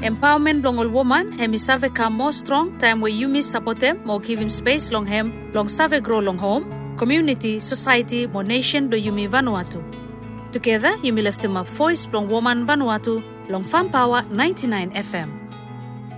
Empowerment long all woman, hemi save come more strong, time where you miss support them, more give him space long hem, long save grow long home, community, society, more nation do Yumi Vanuatu. Together, Yumi left him up voice long woman Vanuatu, long Farm Power 99 FM.